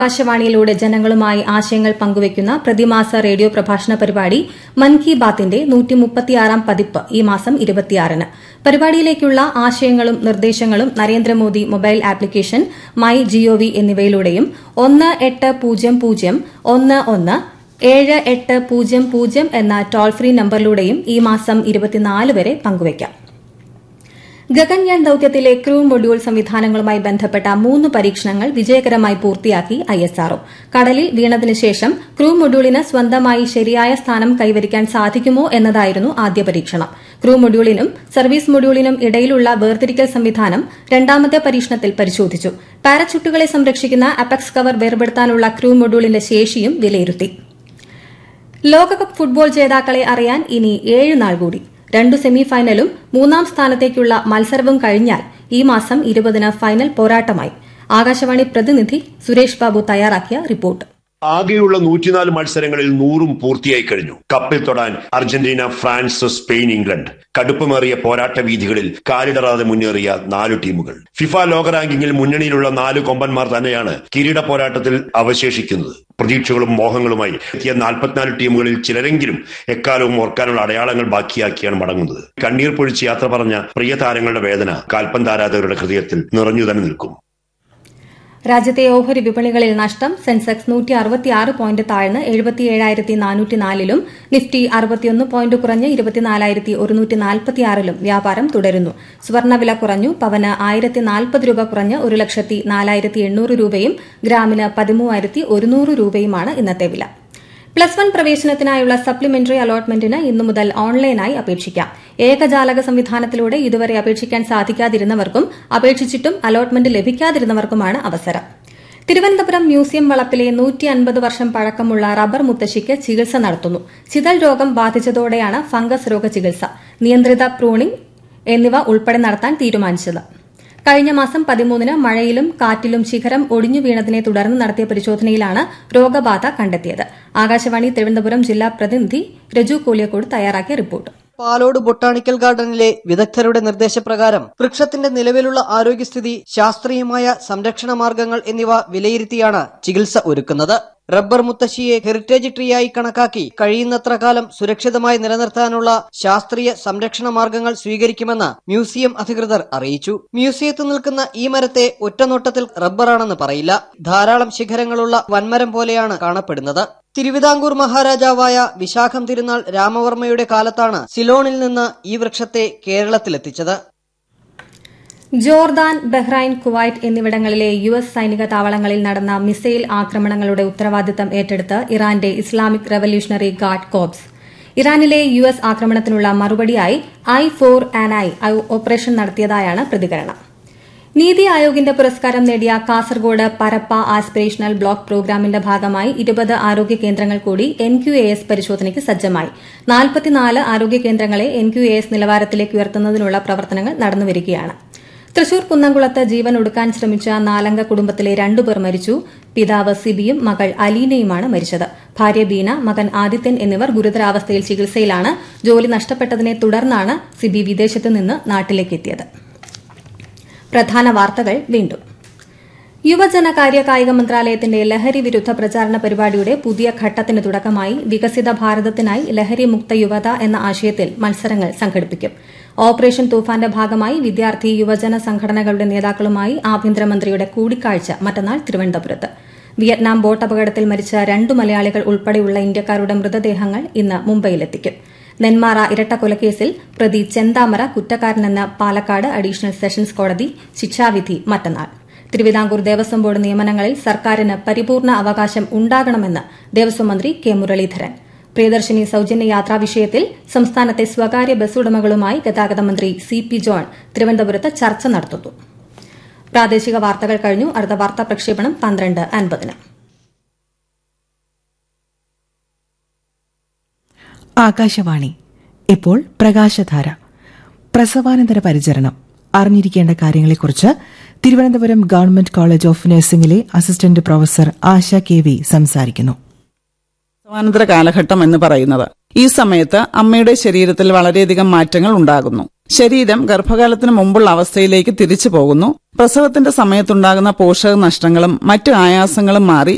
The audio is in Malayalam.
ആകാശവാണിയിലൂടെ ജനങ്ങളുമായി ആശയങ്ങൾ പങ്കുവയ്ക്കുന്ന പ്രതിമാസ റേഡിയോ പ്രഭാഷണ പരിപാടി മൻ കി ബാത്തിന്റെ 136ാം പതിപ്പ് ഈ മാസം 26-ന്. പരിപാടിയിലേക്കുള്ള ആശയങ്ങളും നിർദ്ദേശങ്ങളും Narendra Modi mobile application my G O V എന്നിവയിലൂടെയും 1800117800 എന്ന ടോൾ ഫ്രീ നമ്പറിലൂടെയും ഈ മാസം 24 വരെ പങ്കുവയ്ക്കാം. ഗഗൻയാൻ ദൌത്യത്തിലെ ക്രൂ മൊഡ്യൂൾ സംവിധാനങ്ങളുമായി ബന്ധപ്പെട്ട 3 പരീക്ഷണങ്ങൾ വിജയകരമായി പൂർത്തിയാക്കി ISRO. കടലിൽ വീണതിനു ശേഷം ക്രൂ മൊഡ്യൂളിന് സ്വന്തമായി ശരിയായ സ്ഥാനം കൈവരിക്കാൻ സാധിക്കുമോ എന്നതായിരുന്നു ആദ്യ പരീക്ഷണം. ക്രൂ മൊഡ്യൂളിനും സർവീസ് മൊഡ്യൂളിനും ഇടയിലുള്ള വേർതിരിക്കൽ സംവിധാനം രണ്ടാമത്തെ പരീക്ഷണത്തിൽ പരിശോധിച്ചു. പാരച്യൂട്ടുകളെ സംരക്ഷിക്കുന്ന അപെക്സ് കവർ വേർപെടുത്താനുള്ള ക്രൂ മൊഡ്യൂളിന്റെ ശേഷിയും വിലയിരുത്തി. ലോകകപ്പ് ഫുട്ബോൾ ജേതാക്കളെ അറിയാൻ ഇനി 7 നാൾ കൂടി. 2 സെമി ഫൈനലും 3ാം സ്ഥാനത്തേക്കുള്ള മത്സരവും കഴിഞ്ഞാൽ ഈ മാസം 20-ന് ഫൈനൽ പോരാട്ടമായി. ആകാശവാണി പ്രതിനിധി സുരേഷ് ബാബു തയ്യാറാക്കിയ റിപ്പോർട്ട്. ആകെയുള്ള 104 മത്സരങ്ങളിൽ 100ഉം പൂർത്തിയായി കഴിഞ്ഞു. കപ്പിൽ തൊടാൻ അർജന്റീന, ഫ്രാൻസ്, സ്പെയിൻ, ഇംഗ്ലണ്ട്. കടുപ്പമേറിയ പോരാട്ട വീഥികളിൽ കാലിടറാതെ മുന്നേറിയ 4 ടീമുകൾ. ഫിഫ ലോക റാങ്കിങ്ങിൽ മുന്നണിയിലുള്ള 4 കൊമ്പന്മാർ തന്നെയാണ് കിരീട പോരാട്ടത്തിൽ അവശേഷിക്കുന്നത്. പ്രതീക്ഷകളും മോഹങ്ങളുമായി എത്തിയ 44 ടീമുകളിൽ ചിലരെങ്കിലും എക്കാലവും ഓർക്കാനുള്ള അടയാളങ്ങൾ ബാക്കിയാക്കിയാണ് മടങ്ങുന്നത്. കണ്ണീർ പൊഴിച്ച് യാത്ര പറഞ്ഞ പ്രിയ താരങ്ങളുടെ വേദന കാൽപന്താരാധകരുടെ ഹൃദയത്തിൽ നിറഞ്ഞു തന്നെ നിൽക്കും. രാജ്യത്തെ ഓഹരി വിപണികളിൽ നഷ്ടം. സെൻസെക്സ് 166 പോയിന്റ് താഴ്ന്ന് 77,404-ലും നിഫ്റ്റി 61 പോയിന്റ് കുറഞ്ഞ് 24,146-ലും വ്യാപാരം തുടരുന്നു. സ്വർണ്ണവില കുറഞ്ഞു. പവന് 1,040 രൂപ കുറഞ്ഞ് 1,04,800 രൂപയും ഗ്രാമിന് 13,100 രൂപയുമാണ് ഇന്നത്തെ വില. +1 പ്രവേശനത്തിനായുള്ള സപ്ലിമെന്ററി അലോട്ട്മെന്റിന് ഇന്നു മുതൽ ഓൺലൈനായി അപേക്ഷിക്കാം. ഏകജാലക സംവിധാനത്തിലൂടെ ഇതുവരെ അപേക്ഷിക്കാൻ സാധിക്കാതിരുന്നവർക്കും അപേക്ഷിച്ചിട്ടും അലോട്ട്മെന്റ് ലഭിക്കാതിരുന്നവർക്കുമാണ് അവസരം. തിരുവനന്തപുരം മ്യൂസിയം വളപ്പിലെ 150 വർഷം പഴക്കമുള്ള റബ്ബർ മുത്തശ്ശിക്ക് ചികിത്സ നടത്തുന്നു. ചിതൽ രോഗം ബാധിച്ചതോടെയാണ് ഫംഗസ് രോഗ ചികിത്സ, നിയന്ത്രിത പ്രൂണിംഗ് എന്നിവ ഉൾപ്പെടെ നടത്താൻ തീരുമാനിച്ചത്. കഴിഞ്ഞ മാസം 13-ന് മഴയിലും കാറ്റിലും ശിഖരം ഒടിഞ്ഞു വീണതിനെ തുടർന്ന് നടത്തിയ പരിശോധനയിലാണ് രോഗബാധ കണ്ടെത്തിയത്. ആകാശവാണി തിരുവനന്തപുരം ജില്ലാ പ്രതിനിധി രജു കോലിയക്കോട് തയ്യാറാക്കിയ റിപ്പോർട്ട്. പാലോട് ബൊട്ടാണിക്കൽ ഗാർഡനിലെ വിദഗ്ധരുടെ നിർദ്ദേശപ്രകാരം വൃക്ഷത്തിന്റെ നിലവിലുള്ള ആരോഗ്യസ്ഥിതി, ശാസ്ത്രീയമായ സംരക്ഷണ മാർഗങ്ങൾ എന്നിവ വിലയിരുത്തിയാണ് ചികിത്സ ഒരുക്കുന്നത്. റബ്ബർ മുത്തശ്ശിയെ ഹെറിറ്റേജ് ട്രീയായി കണക്കാക്കി കഴിയുന്നത്ര കാലം സുരക്ഷിതമായി നിലനിർത്താനുള്ള ശാസ്ത്രീയ സംരക്ഷണ മാർഗങ്ങൾ സ്വീകരിക്കുമെന്ന് മ്യൂസിയം അധികൃതർ അറിയിച്ചു. മ്യൂസിയത്തിൽ നിൽക്കുന്ന ഈ മരത്തെ ഒറ്റനോട്ടത്തിൽ റബ്ബറാണെന്ന് പറയില്ല. ധാരാളം ശിഖരങ്ങളുള്ള വൻമരം പോലെയാണ് കാണപ്പെടുന്നത്. തിരുവിതാംകൂർ മഹാരാജാവായ വിശാഖം തിരുനാൾ രാമവർമ്മയുടെ കാലത്താണ് സിലോണിൽ നിന്ന് ഈ വൃക്ഷത്തെ കേരളത്തിലെത്തിച്ചത്. ജോർദാൻ, ബഹ്റൈൻ, കുവൈറ്റ് എന്നിവിടങ്ങളിലെ US സൈനിക താവളങ്ങളിൽ നടന്ന മിസൈൽ ആക്രമണങ്ങളുടെ ഉത്തരവാദിത്തം ഏറ്റെടുത്ത് ഇറാന്റെ ഇസ്ലാമിക് റവല്യൂഷണറി ഗാർഡ് കോർപ്സ്. ഇറാനിലെ US ആക്രമണത്തിനുള്ള മറുപടിയായി I4ANI ഓപ്പറേഷൻ നടത്തിയതായാണ് പ്രതികരണം. നീതി ആയോഗിന്റെ പുരസ്കാരം നേടിയ കാസർഗോഡ് പരപ്പ ആസ്പിരേഷണൽ ബ്ലോക്ക് പ്രോഗ്രാമിന്റെ ഭാഗമായി 20 ആരോഗ്യ കേന്ദ്രങ്ങൾ കൂടി NQAS പരിശോധനയ്ക്ക് സജ്ജമായി. 44 ആരോഗ്യ കേന്ദ്രങ്ങളെ NQAS നിലവാരത്തിലേക്ക് ഉയർത്തുന്നതിനുള്ള പ്രവർത്തനങ്ങൾ നടന്നുവരികയാണ്. തൃശൂർ കുന്നംകുളത്ത് ജീവൻ ഒടുക്കാൻ ശ്രമിച്ച 4-അംഗ കുടുംബത്തിലെ 2 പേർ മരിച്ചു. പിതാവ് സിബിയും മകൾ അലീനയുമാണ് മരിച്ചത്. ഭാര്യ ബീന, മകൻ ആദിത്യൻ എന്നിവർ ഗുരുതരാവസ്ഥയിൽ ചികിത്സയിലാണ്. ജോലി നഷ്ടപ്പെട്ടതിനെ തുടർന്നാണ് സിബി വിദേശത്ത് നിന്ന് നാട്ടിലേക്കെത്തിയത്. പ്രധാന വാർത്തകൾ വീണ്ടും. യുവജനകാര്യ കായിക മന്ത്രാലയത്തിന്റെ ലഹരി വിരുദ്ധ പ്രചാരണ പരിപാടിയുടെ പുതിയ ഘട്ടത്തിന് തുടക്കമായി വികസിത ഭാരതത്തിനായി ലഹരി മുക്ത യുവത എന്ന ആശയത്തിൽ മത്സരങ്ങൾ സംഘടിപ്പിക്കും. ഓപ്പറേഷൻ തൂഫാന്റെ ഭാഗമായി വിദ്യാർത്ഥി യുവജന സംഘടനകളുടെ നേതാക്കളുമായി ആഭ്യന്തരമന്ത്രിയുടെ കൂടിക്കാഴ്ച മറ്റന്നാൾ തിരുവനന്തപുരത്ത്. വിയറ്റ്നാം ബോട്ട് അപകടത്തിൽ മരിച്ച 2 മലയാളികൾ ഉൾപ്പെടെയുള്ള ഇന്ത്യക്കാരുടെ മൃതദേഹങ്ങൾ ഇന്ന് മുംബൈയിലെത്തിക്കും. നെന്മാറ ഇരട്ടക്കൊലക്കേസിൽ പ്രതി ചെന്താമര കുറ്റക്കാരനെന്ന് പാലക്കാട് അഡീഷണൽ സെഷൻസ് കോടതി. ശിക്ഷാവിധി മറ്റന്നാൾ. തിരുവിതാംകൂർ ദേവസ്വം ബോർഡ് നിയമനങ്ങളിൽ സർക്കാരിന് പരിപൂർണ അവകാശം ഉണ്ടാകണമെന്ന് ദേവസ്വം മന്ത്രി കെ മുരളീധരൻ. പ്രിയദർശിനി സൌജന്യ യാത്രാ വിഷയത്തിൽ സംസ്ഥാനത്തെ സ്വകാര്യ ബസ് ഉടമകളുമായി ഗതാഗത മന്ത്രി CP ജോൺ തിരുവനന്തപുരത്ത് ചർച്ച നടത്തുന്നു. പ്രാദേശിക വാർത്തകൾ കഴിഞ്ഞു. അടുത്ത വാർത്താ പ്രക്ഷേപണം 12:50-ന്. ആകാശവാണി. ഇപ്പോൾ പ്രകാശധാര. പ്രസവാനന്തര പരിചരണം. അറിഞ്ഞിരിക്കേണ്ട കാര്യങ്ങളെക്കുറിച്ച് Thiruvananthapuram government college of നഴ്സിംഗിലെ assistant professor Asha KV സംസാരിക്കുന്നു. പ്രസവാനന്തര കാലഘട്ടം എന്ന് പറയുന്നത് ഈ സമയത്ത് അമ്മയുടെ ശരീരത്തിൽ വളരെയധികം മാറ്റങ്ങൾ ഉണ്ടാകുന്നു. ശരീരം ഗർഭകാലത്തിന് മുമ്പുള്ള അവസ്ഥയിലേക്ക് തിരിച്ചു പോകുന്നു. പ്രസവത്തിന്റെ സമയത്തുണ്ടാകുന്ന പോഷക നഷ്ടങ്ങളും മറ്റു ആയാസങ്ങളും മാറി